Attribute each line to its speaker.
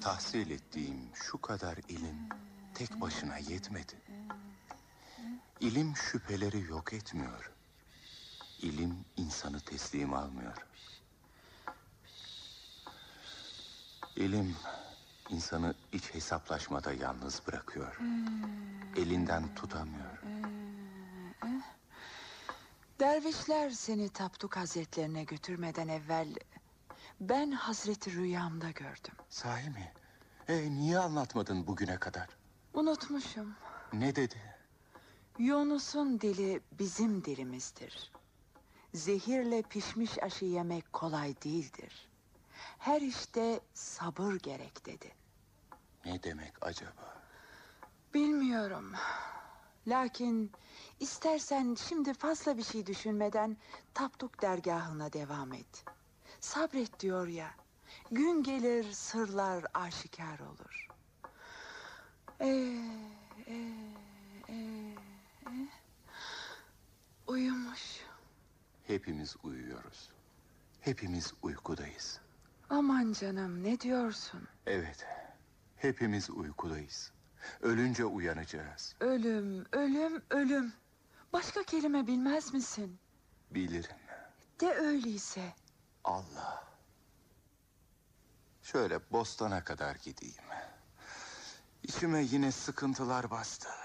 Speaker 1: Tahsil ettiğim şu kadar ilim tek başına yetmedi. İlim şüpheleri yok etmiyor. İlim insanı teslim almıyor. İlim insanı iç hesaplaşmada yalnız bırakıyor. Elinden tutamıyor.
Speaker 2: Dervişler seni Tapduk Hazretlerine götürmeden evvel ben Hazreti rüyamda gördüm.
Speaker 1: Sahi mi? Niye anlatmadın bugüne kadar?
Speaker 2: Unutmuşum.
Speaker 1: Ne dedi?
Speaker 2: Yunus'un dili bizim dilimizdir. Zehirle pişmiş aşı yemek kolay değildir. Her işte sabır gerek dedi.
Speaker 1: Ne demek acaba?
Speaker 2: Bilmiyorum. Lakin istersen şimdi fazla bir şey düşünmeden Tapduk dergahına devam et. Sabret diyor ya. Gün gelir sırlar aşikar olur. Uyumuş.
Speaker 1: Hepimiz uyuyoruz. Hepimiz uykudayız.
Speaker 2: Aman canım, ne diyorsun?
Speaker 1: Evet, hepimiz uykudayız. Ölünce uyanacağız.
Speaker 2: Ölüm, ölüm, ölüm. Başka kelime bilmez misin?
Speaker 1: Bilirim.
Speaker 2: De öyleyse.
Speaker 1: Allah. Şöyle Bostan'a kadar gideyim. İçime yine sıkıntılar bastı.